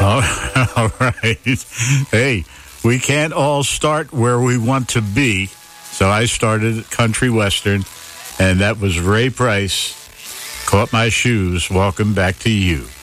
All right. Hey, we can't all start where we want to be. So I started at country western, and that was Ray Price. Caught My Shoes. Welcome back to you.